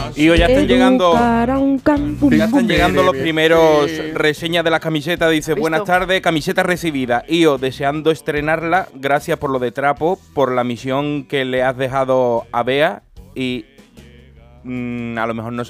Y hoy ya están llegando los primeros reseñas de la camiseta. Dice, buenas tardes, camiseta recibida. Io, deseando estrenarla, gracias por lo de Trapo, por la misión que le has dejado a Bea y a lo mejor no